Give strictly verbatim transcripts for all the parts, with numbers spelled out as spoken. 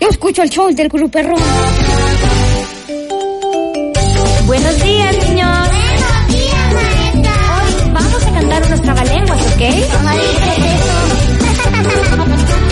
Yo escucho el show del Grupo Perrón. Buenos días, niños. Buenos días, maestra. Hoy vamos a cantar unos trabalenguas, ¿ok? ¿Cómo dices eso?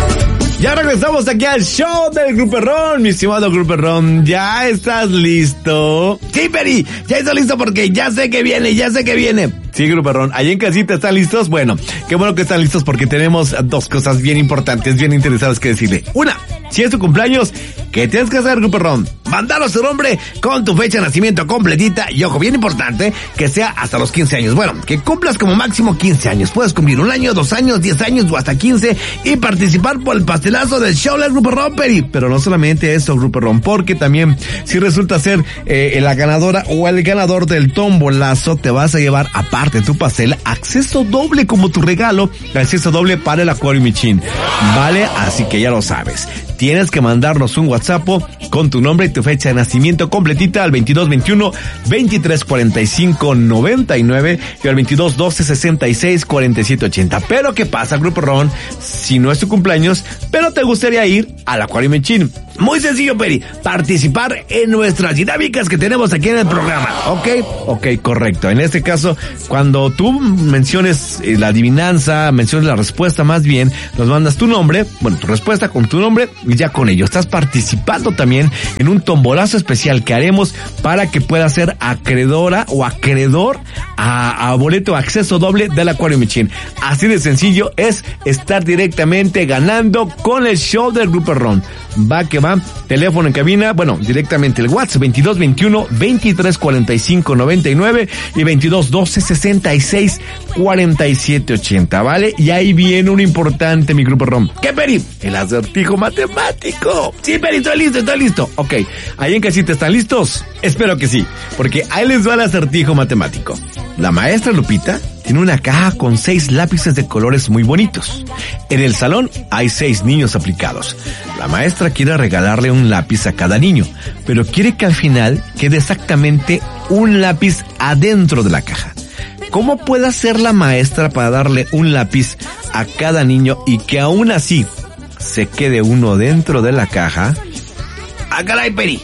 Ya regresamos aquí al show del Grupo Perrón, mi estimado Grupo Perrón. ¿Ya estás listo? Sí, Peri, ya estoy listo porque ya sé que viene, ya sé que viene. Sí, Grupo Perrón, ahí en casita, ¿están listos? Bueno, qué bueno que están listos porque tenemos dos cosas bien importantes, bien interesantes que decirle. Una, si es tu cumpleaños, ¿qué tienes que hacer, Grupo Perrón? Mandaros tu nombre con tu fecha de nacimiento completita y, ojo, bien importante, que sea hasta los quince años. Bueno, que cumplas como máximo quince años. Puedes cumplir un año, dos años, diez años o hasta quince y participar por el pastelazo del show del Grupo Perrón, Peri. Pero no solamente eso, Grupo Perrón, porque también si resulta ser eh, la ganadora o el ganador del tombolazo, te vas a llevar, aparte de tu pastel, acceso doble como tu regalo, acceso doble para el Acuario Michin. ¿Vale? Así que ya lo sabes. Tienes que mandarnos un WhatsApp con tu nombre y tu fecha de nacimiento completita al veintidós veintiuno veintitrés cuarenta y cinco noventa y nueve y al veintidós doce sesenta y seis cuarenta y siete ochenta. Pero ¿qué pasa, Grupo Perrón? Si no es tu cumpleaños, pero te gustaría ir al Acuario Michin. Muy sencillo, Peri. Participar en nuestras dinámicas que tenemos aquí en el programa. ¿Ok? Ok, correcto. En este caso, cuando tú menciones la adivinanza, menciones la respuesta más bien, nos mandas tu nombre, bueno, tu respuesta con tu nombre y ya con ello estás participando también en un tombolazo especial que haremos para que puedas ser acreedora o acreedor a, a boleto acceso doble del Acuario Michin. Así de sencillo es estar directamente ganando con el show del Grupo Perrón. Va que va, teléfono en cabina, bueno, directamente el WhatsApp veintidós veintiuno veintitrés cuarenta y cinco noventa y nueve y veintidós doce sesenta y seis cuarenta y siete ochenta, ¿vale? Y ahí viene un importante, mi Grupo Perrón. ¿Qué, Peri? El acertijo matemático. Sí, Peri, estoy listo, estoy listo. Ok, ahí en casita, ¿están listos? Espero que sí, porque ahí les va el acertijo matemático. La maestra Lupita tiene una caja con seis lápices de colores muy bonitos. En el salón hay seis niños aplicados. La maestra quiere regalarle un lápiz a cada niño, pero quiere que al final quede exactamente un lápiz adentro de la caja. ¿Cómo puede hacer la maestra para darle un lápiz a cada niño y que aún así se quede uno dentro de la caja? ¡Ah, caray, Peri!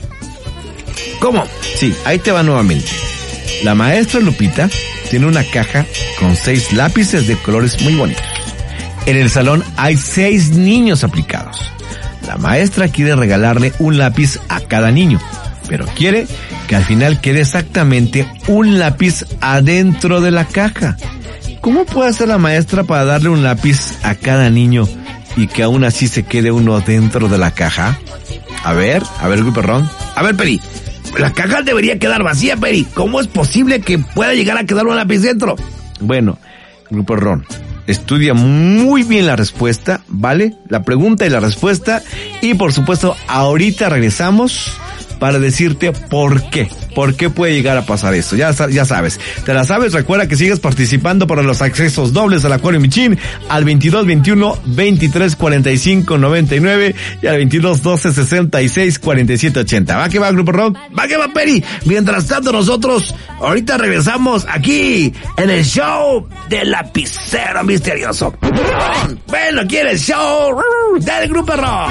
¿Cómo? Sí, ahí te va nuevamente. La maestra Lupita tiene una caja con seis lápices de colores muy bonitos. En el salón hay seis niños aplicados. La maestra quiere regalarle un lápiz a cada niño, pero quiere que al final quede exactamente un lápiz adentro de la caja. ¿Cómo puede hacer la maestra para darle un lápiz a cada niño y que aún así se quede uno dentro de la caja? A ver, a ver, Grupo Perrón. A ver, Peri. La caja debería quedar vacía, Peri. ¿Cómo es posible que pueda llegar a quedar un lápiz dentro? Bueno, Grupo Perrón, estudia muy bien la respuesta, ¿vale? La pregunta y la respuesta. Y por supuesto, ahorita regresamos para decirte por qué. ¿Por qué puede llegar a pasar esto? Ya, ya sabes. ¿Te la sabes? Recuerda que sigues participando para los accesos dobles al Acuario Michin al veintidós veintiuno veintitrés cuarenta y cinco noventa y nueve y al veintidós doce sesenta y seis cuarenta y siete ochenta. ¿Va que va, Grupo Rock? ¿Va que va, Peri? Mientras tanto, nosotros ahorita regresamos aquí en el show del lapicero misterioso. Bueno, aquí en el show del Grupo Rock.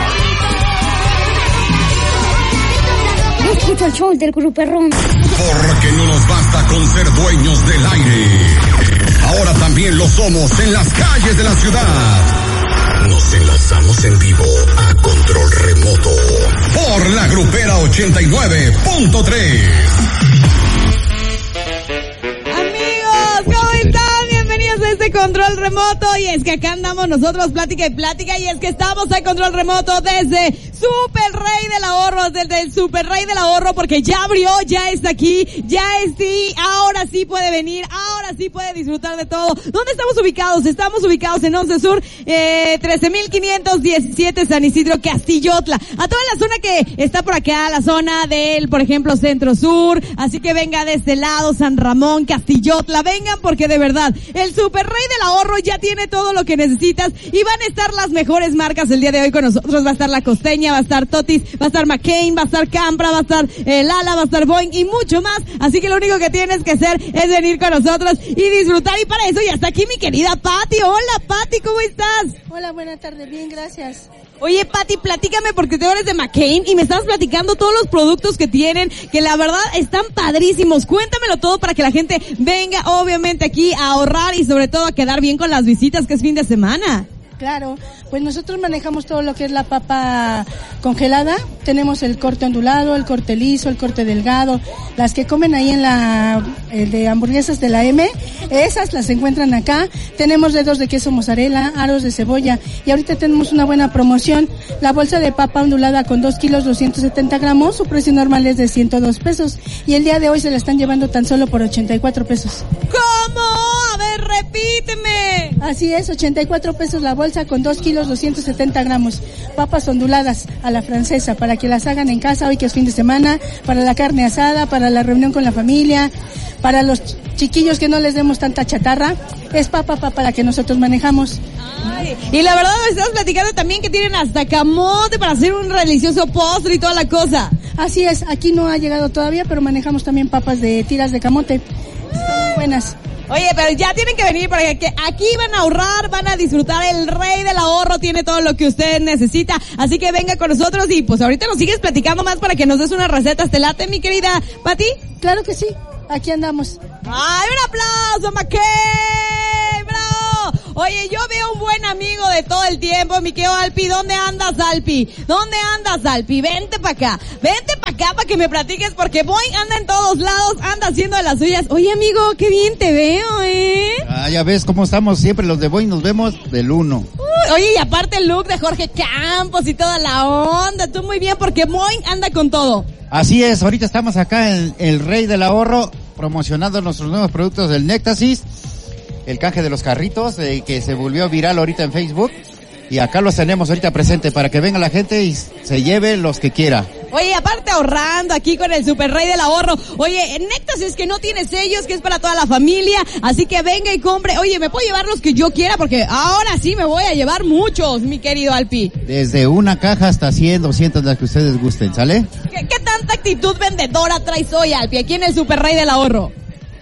Yo escucho el show del Grupo Perrón. Porque no nos basta con ser dueños del aire. Ahora también lo somos en las calles de la ciudad. Nos enlazamos en vivo a control remoto por la Grupera ochenta y nueve punto tres. Amigos, ¿cómo están? Bienvenidos a este control remoto. Y es que acá andamos nosotros, plática y plática. Y es que estamos en control remoto desde Super Rey del Ahorro, desde el Super Rey del Ahorro, porque ya abrió, ya está aquí, ya es sí, ahora sí puede venir, ahora sí puede disfrutar de todo. ¿Dónde estamos ubicados? Estamos ubicados en once Sur, eh, trece mil quinientos diecisiete San Isidro, Castillotla. A toda la zona que está por acá, la zona del, por ejemplo, Centro Sur, así que venga de este lado, San Ramón, Castillotla, vengan porque de verdad, el Super Rey del Ahorro ya tiene todo lo que necesitas y van a estar las mejores marcas el día de hoy con nosotros. Va a estar La Costeña, va a estar Totis, va a estar McCain, va a estar Campra, va a estar eh, Lala, va a estar Boeing y mucho más. Así que lo único que tienes que hacer es venir con nosotros y disfrutar. Y para eso ya está aquí mi querida Pati. Hola, Pati, ¿cómo estás? Hola, buenas tardes, bien, gracias. Oye, Pati, platícame porque tú eres de McCain y me estás platicando todos los productos que tienen, que la verdad están padrísimos. Cuéntamelo todo para que la gente venga, obviamente, aquí a ahorrar y sobre todo a quedar bien con las visitas, que es fin de semana. Claro, pues nosotros manejamos todo lo que es la papa congelada. Tenemos el corte ondulado, el corte liso, el corte delgado. Las que comen ahí en la eh, de hamburguesas de la M, esas las encuentran acá. Tenemos dedos de queso mozzarella, aros de cebolla. Y ahorita tenemos una buena promoción. La bolsa de papa ondulada con dos kilos, doscientos setenta gramos. Su precio normal es de ciento dos pesos. Y el día de hoy se la están llevando tan solo por ochenta y cuatro pesos. ¿Cómo? A ver, repíteme. Así es, ochenta y cuatro pesos la bolsa con dos kilos, doscientos setenta gramos. Papas onduladas a la francesa para que las hagan en casa hoy que es fin de semana, para la carne asada, para la reunión con la familia, para los chiquillos que no les demos tanta chatarra. Es papa papa la que nosotros manejamos. Ay, y la verdad me estás platicando también que tienen hasta camote para hacer un delicioso postre y toda la cosa. Así es, aquí no ha llegado todavía, pero manejamos también papas de tiras de camote. Están muy buenas. Oye, pero ya tienen que venir porque aquí van a ahorrar, van a disfrutar. El rey del ahorro tiene todo lo que usted necesita. Así que venga con nosotros y pues ahorita nos sigues platicando más para que nos des unas recetas. ¿Te late, mi querida Pati? Claro que sí, aquí andamos. ¡Ay, un aplauso, McCain! ¡Bravo! Oye, yo veo un buen amigo de todo el tiempo, mi querido Alpi. ¿Dónde andas, Alpi? ¿Dónde andas, Alpi? Vente para acá. Vente para acá para que me platiques porque Boing anda en todos lados, anda haciendo de las suyas. Oye, amigo, qué bien te veo, ¿eh? Ah, ya ves cómo estamos siempre los de Boing, nos vemos del uno. Uy, oye, y aparte el look de Jorge Campos y toda la onda. Tú muy bien porque Boing anda con todo. Así es, ahorita estamos acá en el Rey del Ahorro promocionando nuestros nuevos productos del Néctasis. El canje de los carritos, eh, que se volvió viral ahorita en Facebook. Y acá los tenemos ahorita presente para que venga la gente y se lleve los que quiera. Oye, aparte ahorrando aquí con el Super Rey del Ahorro. Oye, en Néctasis que no tiene sellos, que es para toda la familia. Así que venga y compre. Oye, ¿me puedo llevar los que yo quiera? Porque ahora sí me voy a llevar muchos, mi querido Alpi. Desde una caja hasta cien, doscientos, las que ustedes gusten, ¿sale? ¿Qué, qué tanta actitud vendedora traes hoy, Alpi, aquí en el Super Rey del Ahorro?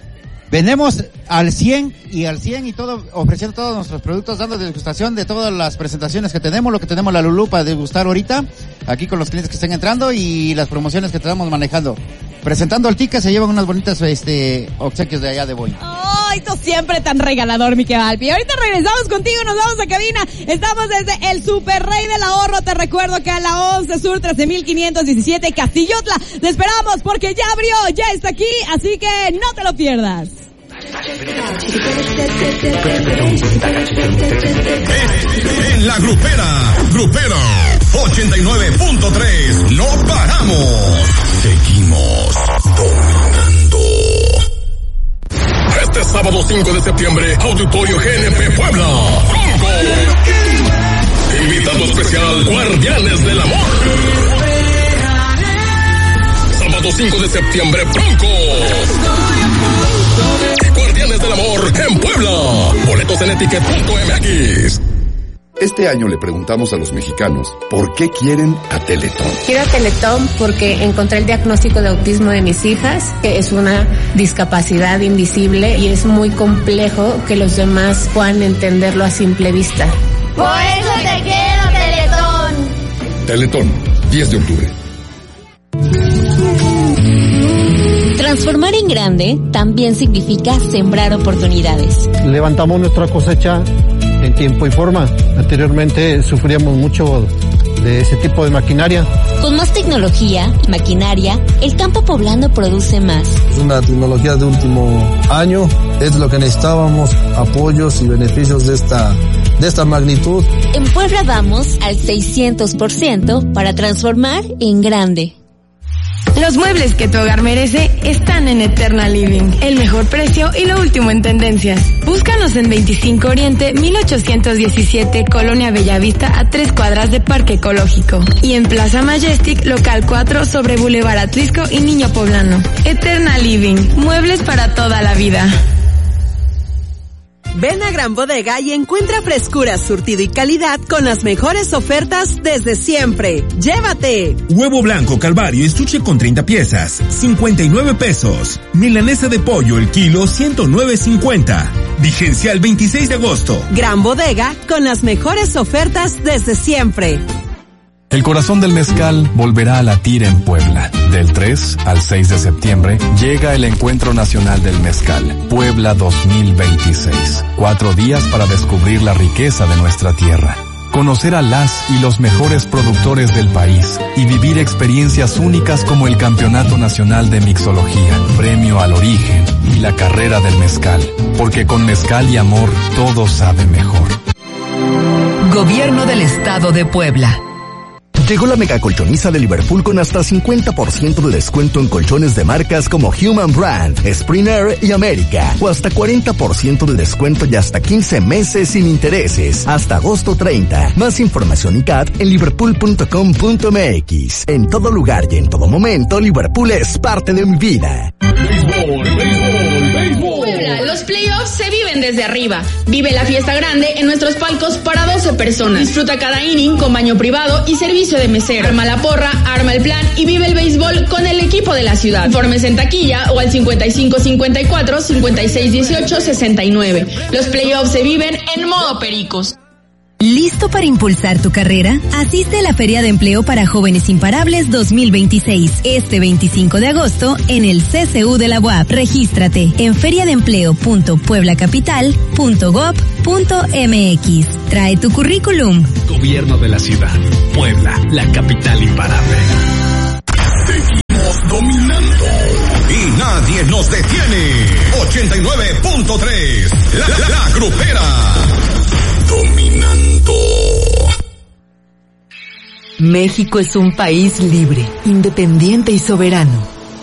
Vendemos al cien y al cien y todo, ofreciendo todos nuestros productos, dando degustación de todas las presentaciones que tenemos, lo que tenemos la Lulú para degustar ahorita, aquí con los clientes que estén entrando y las promociones que estamos manejando. Presentando el ticket se llevan unas bonitas este obsequios de allá de Boing. Ay, tú siempre tan regalador, mi querido Alpi. Ahorita regresamos contigo, nos vamos a cabina. Estamos desde el Super Rey del Ahorro. Te recuerdo que a la once Sur trece mil quinientos diecisiete Castillotla. Te esperamos porque ya abrió, ya está aquí, así que no te lo pierdas. En la grupera, grupera ochenta y nueve punto tres, no paramos, seguimos dominando. Este sábado cinco de septiembre, Auditorio G N P Puebla, Bronco. Invitado especial, Guardianes del Amor. Sábado cinco de septiembre, Bronco. Guardianes del Amor en Puebla. Boletos en etiquet punto m x. Este año le preguntamos a los mexicanos por qué quieren a Teletón. Quiero a Teletón porque encontré el diagnóstico de autismo de mis hijas, que es una discapacidad invisible y es muy complejo que los demás puedan entenderlo a simple vista. Por eso te quiero, Teletón. Teletón, diez de octubre. Transformar en grande también significa sembrar oportunidades. Levantamos nuestra cosecha en tiempo y forma. Anteriormente sufríamos mucho de ese tipo de maquinaria. Con más tecnología y maquinaria, el campo poblano produce más. Es una tecnología de último año, es lo que necesitábamos, apoyos y beneficios de esta, de esta magnitud. En Puebla vamos al seiscientos por ciento para transformar en grande. Los muebles que tu hogar merece están en Eterna Living. El mejor precio y lo último en tendencias. Búscanos en veinticinco Oriente, mil ochocientos diecisiete, Colonia Bellavista, a tres cuadras de Parque Ecológico. Y en Plaza Majestic, local cuatro, sobre Boulevard Atlisco y Niño Poblano. Eterna Living. Muebles para toda la vida. Ven a Gran Bodega y encuentra frescura, surtido y calidad con las mejores ofertas desde siempre. ¡Llévate! Huevo blanco Calvario estuche con treinta piezas, cincuenta y nueve pesos. Milanesa de pollo el kilo, ciento nueve cincuenta. Vigencia el veintiséis de agosto. Gran Bodega con las mejores ofertas desde siempre. El corazón del mezcal volverá a latir en Puebla. Del tres al seis de septiembre llega el Encuentro Nacional del Mezcal, Puebla dos mil veintiséis. Cuatro días para descubrir la riqueza de nuestra tierra, conocer a las y los mejores productores del país y vivir experiencias únicas como el Campeonato Nacional de Mixología, Premio al Origen y la Carrera del Mezcal. Porque con mezcal y amor todo sabe mejor. Gobierno del Estado de Puebla. Llegó la mega colchoniza de Liverpool con hasta cincuenta por ciento de descuento en colchones de marcas como Human Brand, Springer y América. O hasta cuarenta por ciento de descuento y hasta quince meses sin intereses. Hasta agosto treinta. Más información y C A T en liverpool punto com punto m x. En todo lugar y en todo momento, Liverpool es parte de mi vida. Béisbol, béisbol, béisbol. Puebla, los playoffs se viven desde arriba. Vive la fiesta grande en nuestros palcos para doce personas. Disfruta cada inning con baño privado y servicio de mesero. Arma la porra, arma el plan y vive el béisbol con el equipo de la ciudad. Informes en taquilla o al cincuenta y cinco cincuenta y cuatro cincuenta y seis dieciocho sesenta y nueve. Los playoffs se viven en modo pericos. ¿Listo para impulsar tu carrera? Asiste a la Feria de Empleo para Jóvenes Imparables dos mil veintiséis, este veinticinco de agosto en el C C U de la U A P. Regístrate en feriadeempleo punto puebla capital punto gob punto m x. Trae tu currículum. Gobierno de la ciudad. Puebla, la capital imparable. Seguimos dominando y nadie nos detiene. ochenta y nueve punto tres. La, la, la grupera. Dominando. México es un país libre, independiente y soberano.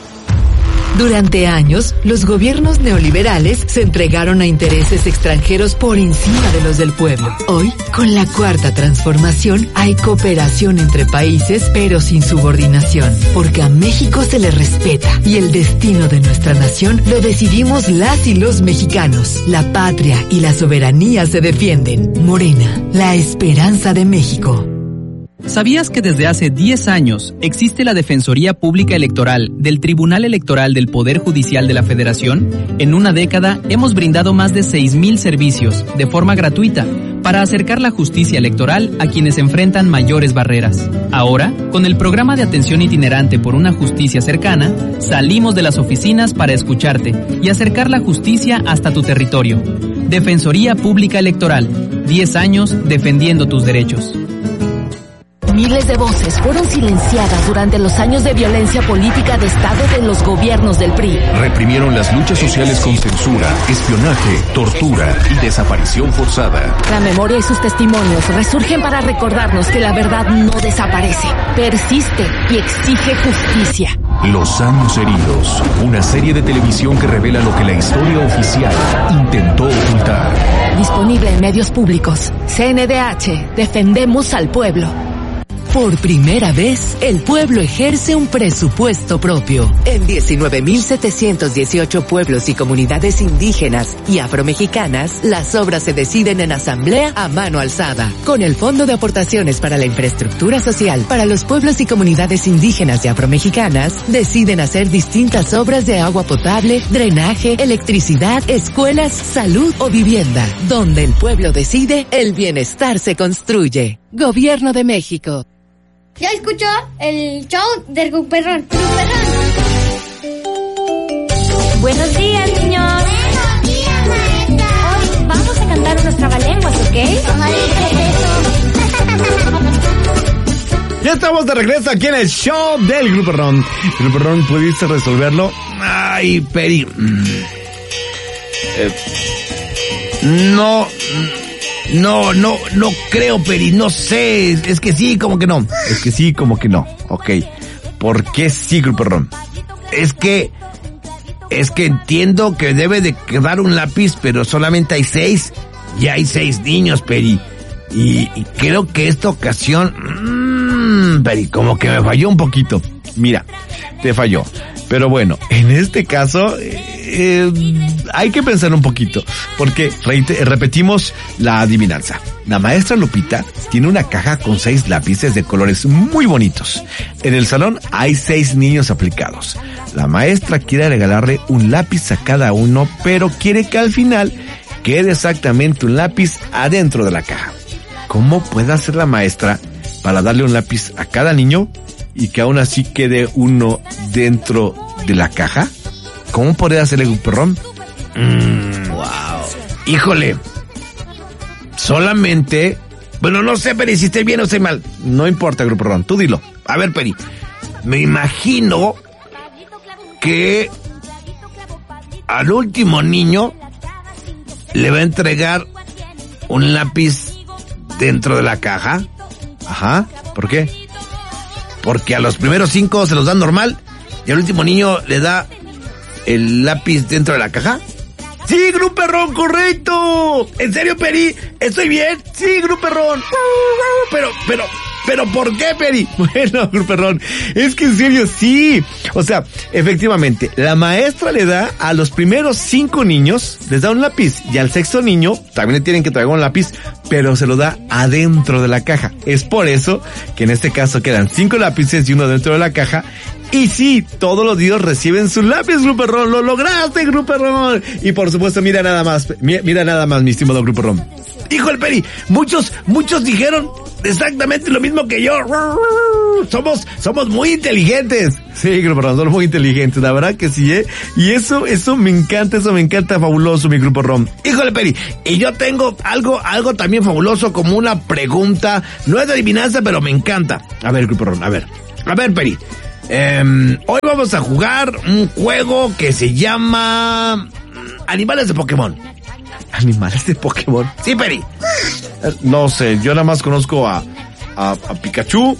Durante años, los gobiernos neoliberales se entregaron a intereses extranjeros por encima de los del pueblo. Hoy, con la cuarta transformación, hay cooperación entre países, pero sin subordinación, porque a México se le respeta y el destino de nuestra nación lo decidimos las y los mexicanos. La patria y la soberanía se defienden. Morena, la esperanza de México. ¿Sabías que desde hace diez años existe la Defensoría Pública Electoral del Tribunal Electoral del Poder Judicial de la Federación? En una década hemos brindado más de seis mil servicios de forma gratuita para acercar la justicia electoral a quienes enfrentan mayores barreras. Ahora, con el programa de atención itinerante por una justicia cercana, salimos de las oficinas para escucharte y acercar la justicia hasta tu territorio. Defensoría Pública Electoral, diez años defendiendo tus derechos. Miles de voces fueron silenciadas durante los años de violencia política de Estado de los gobiernos del P R I. Reprimieron las luchas sociales con censura, espionaje, tortura y desaparición forzada. La memoria y sus testimonios resurgen para recordarnos que la verdad no desaparece, persiste y exige justicia. Los años heridos, una serie de televisión que revela lo que la historia oficial intentó ocultar. Disponible en medios públicos. C N D H, defendemos al pueblo. Por primera vez, el pueblo ejerce un presupuesto propio. En diecinueve mil setecientos dieciocho pueblos y comunidades indígenas y afromexicanas, las obras se deciden en asamblea a mano alzada. Con el Fondo de Aportaciones para la Infraestructura Social para los pueblos y comunidades indígenas y afromexicanas, deciden hacer distintas obras de agua potable, drenaje, electricidad, escuelas, salud o vivienda. Donde el pueblo decide, el bienestar se construye. Gobierno de México. ¿Ya escuchó el show del Gruperrón? ¡Gruperrón! Buenos días, niños. Buenos días, maestra. Hoy vamos a cantar unos trabalenguas, ¿ok? Ya estamos de regreso aquí en el show del Gruperrón. Gruperrón, ¿pudiste resolverlo? Ay, Peri. Eh, no... No, no, no creo, Peri, no sé, es que sí, como que no, es que sí, como que no, ok, ¿por qué sí, Gruperrón? Es que, es que entiendo que debe de quedar un lápiz, pero solamente hay seis, y hay seis niños, Peri, y, y creo que esta ocasión, mmm, Peri, como que me falló un poquito, mira, te falló. Pero bueno, en este caso eh, hay que pensar un poquito, porque reite, repetimos la adivinanza. La maestra Lupita tiene una caja con seis lápices de colores muy bonitos. En el salón hay seis niños aplicados. La maestra quiere regalarle un lápiz a cada uno, pero quiere que al final quede exactamente un lápiz adentro de la caja. ¿Cómo puede hacer la maestra para darle un lápiz a cada niño y que aún así quede uno dentro de la caja? ¿Cómo podría hacer el Grupo Ron? Mm, wow. Híjole. Solamente... Bueno, no sé, Peri, si estoy bien o estoy mal. No importa, Grupo Ron, tú dilo. A ver, Peri. Me imagino que al último niño le va a entregar un lápiz dentro de la caja. Ajá, ¿por qué? Porque a los primeros cinco se los dan normal y al último niño le da el lápiz dentro de la caja. ¡Sí, Grupo Ron, correcto! ¿En serio, Peri? ¿Estoy bien? Sí, Grupo Ron. Pero, pero, pero, ¿por qué, Peri? Bueno, Grupo Ron, es que en serio, sí. O sea, efectivamente, la maestra le da a los primeros cinco niños, les da un lápiz, y al sexto niño también le tienen que traer un lápiz, pero se lo da adentro de la caja. Es por eso que en este caso quedan cinco lápices y uno dentro de la caja. Y sí, todos los niños reciben su lápiz, Grupo Ron. ¡Lo lograste, Grupo Ron! Y por supuesto, mira nada más, mira nada más, mi estimado Grupo Ron. Híjole, Peri, muchos, muchos dijeron exactamente lo mismo que yo. Somos, somos muy inteligentes. Sí, Grupo Ron, somos muy inteligentes, la verdad que sí, ¿eh? Y eso, eso me encanta, eso me encanta, fabuloso, mi Grupo Ron. Híjole, Peri, y yo tengo algo, algo también fabuloso, como una pregunta. No es de adivinanza, pero me encanta. A ver, Grupo Ron, a ver. A ver, Peri. Eh, hoy vamos a jugar un juego que se llama Animales de Pokémon. ¿Animales de Pokémon? Sí, Peri. No sé, yo nada más conozco a, a, a Pikachu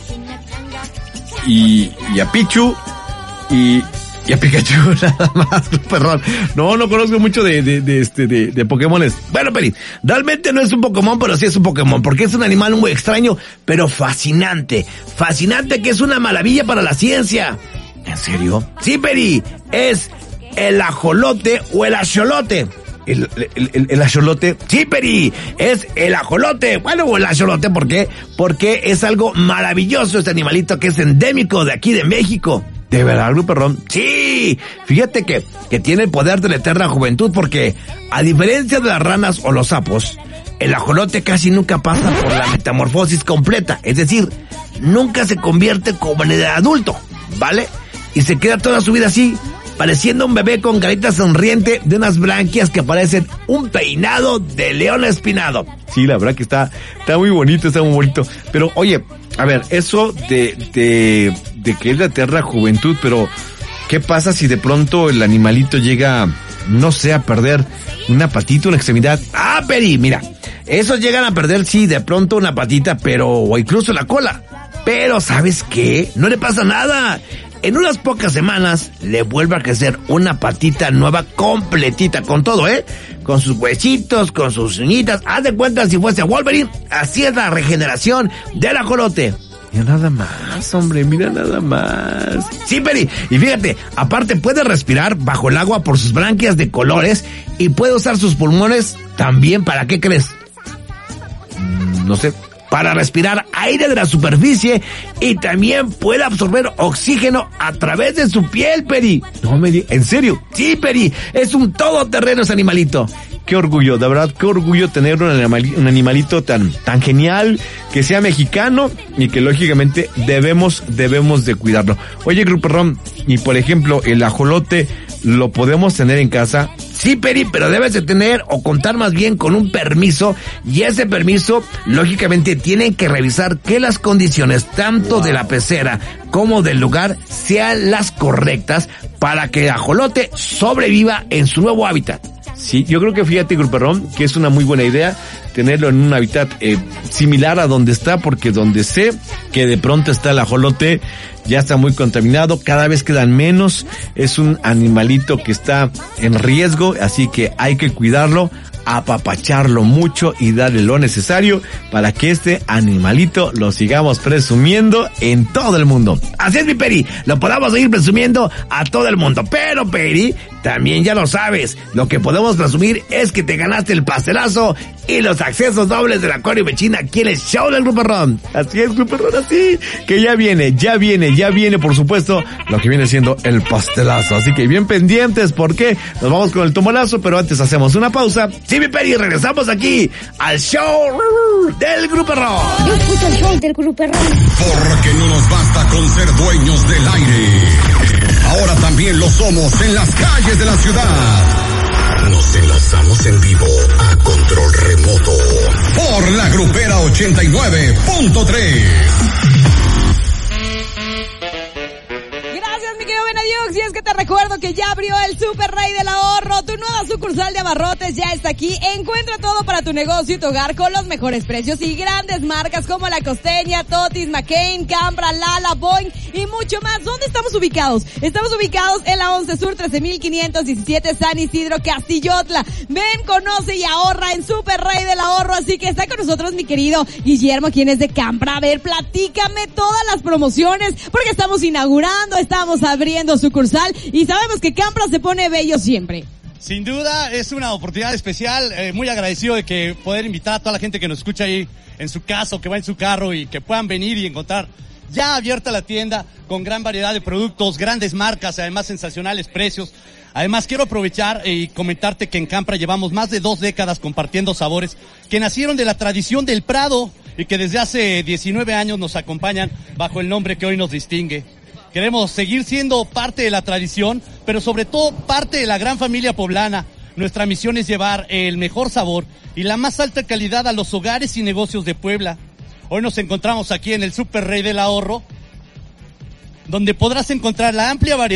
y, y a Pichu y, y a Pikachu nada más, perdón. No, no conozco mucho de, de, de este, de, de Pokémones. Bueno, Peri, realmente no es un Pokémon, pero sí es un Pokémon, porque es un animal muy extraño, pero fascinante. Fascinante, que es una maravilla para la ciencia. ¿En serio? Sí, Peri, es el ajolote o el axolote. El, el, el, el axolote, sí, Peri, es el ajolote, bueno, o el axolote, ¿por qué? Porque es algo maravilloso este animalito que es endémico de aquí de México. ¿De verdad, Grupo Ron? Sí, fíjate que, que tiene el poder de la eterna juventud, porque a diferencia de las ranas o los sapos, el ajolote casi nunca pasa por la metamorfosis completa, es decir, nunca se convierte como en el adulto, ¿vale? Y se queda toda su vida así, pareciendo un bebé con carita sonriente de unas branquias que parecen un peinado de león espinado. Sí, la verdad que está, está muy bonito, está muy bonito. Pero, oye, a ver, eso de, de, de que es la eterna juventud, pero ¿qué pasa si de pronto el animalito llega, no sé, a perder una patita, una extremidad? Ah, Peri, mira, esos llegan a perder, sí, de pronto una patita, pero, o incluso la cola. Pero, ¿sabes qué? No le pasa nada. En unas pocas semanas le vuelve a crecer una patita nueva completita, con todo, ¿eh? Con sus huesitos, con sus uñitas. Haz de cuenta si fuese Wolverine. Así es la regeneración del ajolote. Mira nada más, hombre, mira nada más. Sí, Peri, y fíjate, aparte puede respirar bajo el agua por sus branquias de colores y puede usar sus pulmones también, ¿para qué crees? Mm, no sé. Para respirar aire de la superficie y también puede absorber oxígeno a través de su piel, Peri. No me digas, ¿en serio? Sí, Peri, es un todoterreno ese animalito. Qué orgullo, de verdad, qué orgullo tener un, animal, un animalito tan, tan genial, que sea mexicano y que lógicamente debemos, debemos de cuidarlo. Oye, Grupo Ron, y por ejemplo, el ajolote, ¿lo podemos tener en casa? Sí, Peri, pero debes de tener o contar más bien con un permiso, y ese permiso, lógicamente, tienen que revisar que las condiciones tanto de la pecera como del lugar sean las correctas para que el ajolote sobreviva en su nuevo hábitat. Sí, yo creo que fíjate, Grupo Ron, que es una muy buena idea tenerlo en un hábitat eh, similar a donde está, porque donde sé que de pronto está el ajolote ya está muy contaminado, cada vez quedan menos, es un animalito que está en riesgo, así que hay que cuidarlo, apapacharlo mucho y darle lo necesario para que este animalito lo sigamos presumiendo en todo el mundo. Así es, mi Peri, lo podamos seguir presumiendo a todo el mundo. Pero, Peri, también ya lo sabes, lo que podemos presumir es que te ganaste el pastelazo y los accesos dobles del Acuario Mechina aquí en el show del Grupo Ron. Así es, Grupo Ron, así que ya viene, ya viene, ya viene, por supuesto, lo que viene siendo el pastelazo. Así que bien pendientes porque nos vamos con el tomolazo, pero antes hacemos una pausa. Sí, mi Peri, regresamos aquí al show del Grupo Ron. Yo escucho el show del Grupo Ron. Porque no nos basta con ser dueños del aire. Ahora también lo somos en las calles de la ciudad. Nos enlazamos en vivo a control remoto por la Grupera ochenta y nueve punto tres. Y es que te recuerdo que ya abrió el Super Rey del Ahorro, tu nueva sucursal de abarrotes ya está aquí. Encuentra todo para tu negocio y tu hogar con los mejores precios y grandes marcas como La Costeña, Totis, McCain, Cambra, Lala, Boing y mucho más. ¿Dónde estamos ubicados? Estamos ubicados en la once Sur trece mil quinientos diecisiete San Isidro, Castillotla. Ven, conoce y ahorra en Super Rey del Ahorro. Así que está con nosotros mi querido Guillermo, quien es de Cambra. A ver, platícame todas las promociones porque estamos inaugurando, estamos abriendo sucursal y sabemos que Campra se pone bello siempre. Sin duda es una oportunidad especial, eh, muy agradecido de que poder invitar a toda la gente que nos escucha ahí en su casa o que va en su carro y que puedan venir y encontrar ya abierta la tienda con gran variedad de productos, grandes marcas, además sensacionales precios. Además quiero aprovechar y comentarte que en Campra llevamos más de dos décadas compartiendo sabores que nacieron de la tradición del Prado y que desde hace diecinueve años nos acompañan bajo el nombre que hoy nos distingue. Queremos seguir siendo parte de la tradición, pero sobre todo parte de la gran familia poblana. Nuestra misión es llevar el mejor sabor y la más alta calidad a los hogares y negocios de Puebla. Hoy nos encontramos aquí en el Super Rey del Ahorro, donde podrás encontrar la amplia variedad